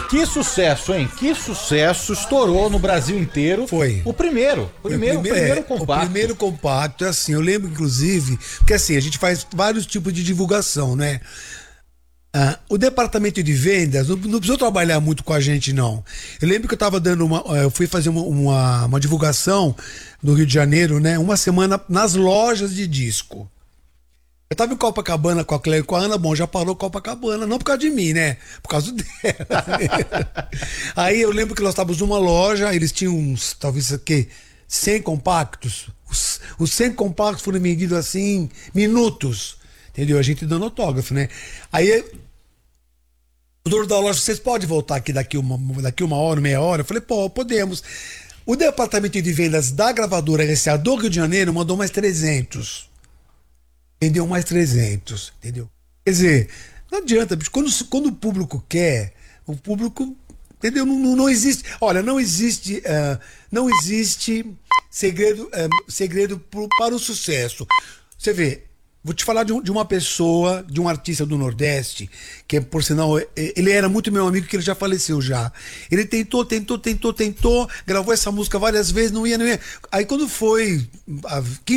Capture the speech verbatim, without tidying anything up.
Que sucesso, hein? Que sucesso, estourou no Brasil inteiro. Foi. O primeiro, primeiro, o primeiro, primeiro é, compacto. O primeiro compacto é assim, eu lembro inclusive, porque assim, a gente faz vários tipos de divulgação, né? Ah, o departamento de vendas não, não precisou trabalhar muito com a gente, não. Eu lembro que eu tava dando uma. Eu fui fazer uma, uma, uma divulgação no Rio de Janeiro, né? Uma semana nas lojas de disco. Eu tava em Copacabana com a Cleia e com a Ana, bom, já parou Copacabana, não por causa de mim, né? Por causa dela. Aí eu lembro que nós estávamos numa loja, eles tinham uns, talvez aqui, cem compactos. Os, os cem compactos foram vendidos assim, minutos. Entendeu? A gente dando autógrafo, né? Aí o dono da loja, vocês podem voltar aqui daqui uma, daqui uma hora, meia hora? Eu falei, pô, podemos. O departamento de vendas da gravadora R C A do Rio de Janeiro mandou mais trezentos. Entendeu? Mais trezentos, entendeu? Quer dizer, não adianta, bicho. Quando, quando o público quer, o público, entendeu? Não, não, não existe, olha, não existe, uh, não existe segredo, uh, segredo pro, para o sucesso. Você vê, vou te falar de, um, de uma pessoa, de um artista do Nordeste, que por sinal, ele era muito meu amigo, que ele já faleceu já. Ele tentou, tentou, tentou, tentou, gravou essa música várias vezes, não ia, não ia. Aí quando foi,